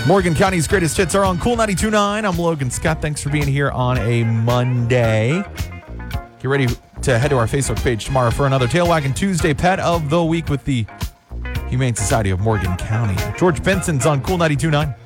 Morgan County's greatest hits are on Cool 92.9. I'm Logan Scott. Thanks for being here on a Monday. Get ready to head to our Facebook page tomorrow for another Tail Wagging Tuesday Pet of the Week with the Humane Society of Morgan County. George Benson's on Cool 92.9.